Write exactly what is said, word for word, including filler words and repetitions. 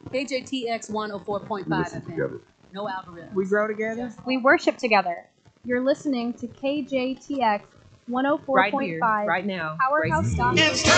K J T X one oh four point five Listen F M. together. No algorithm. We grow together. We worship together. You're listening to K J T X one oh four Right point here, five right now. Powerhouse Right dot com.